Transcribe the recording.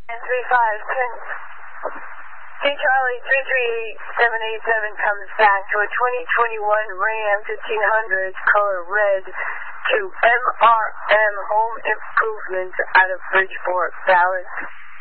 And 3510. C Charlie 33787 comes back to a 2021 Ram 1500s color red to MRM Home Improvements out of Bridgeport, Dallas.